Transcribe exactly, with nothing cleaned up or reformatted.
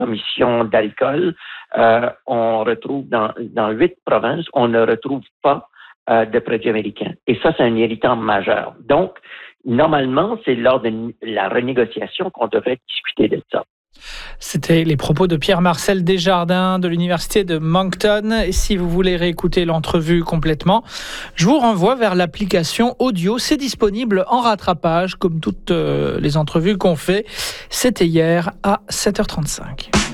commission d'alcool, euh, on retrouve dans, dans huit provinces, on ne retrouve pas euh, de produits américains. Et ça, c'est un irritant majeur. Donc, normalement, c'est lors de la renégociation qu'on devrait discuter de ça. C'était les propos de Pierre-Marcel Desjardins de l'Université de Moncton. Et si vous voulez réécouter l'entrevue complètement, je vous renvoie vers l'application audio. C'est disponible en rattrapage, comme toutes les entrevues qu'on fait. C'était hier à sept heures trente-cinq.